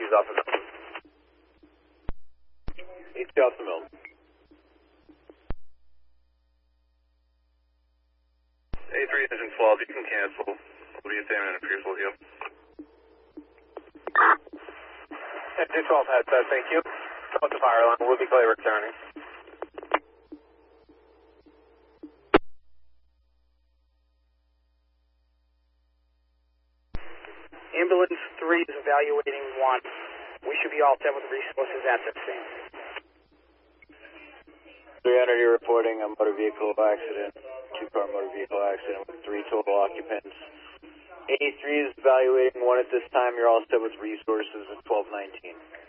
He's off the mill. He's off the mill. A3 engine 12, you can cancel. What do you say? I'm going to appears with you. Engine 12 headset, thank you. Come with the fire line, we'll be clear returning. Ambulance 3 is evaluating 1. We should be all set with resources at the scene. 300, you're reporting a motor vehicle accident, two-car motor vehicle accident with 3 total occupants. A3 is evaluating 1 at this time. You're all set with resources at 1219.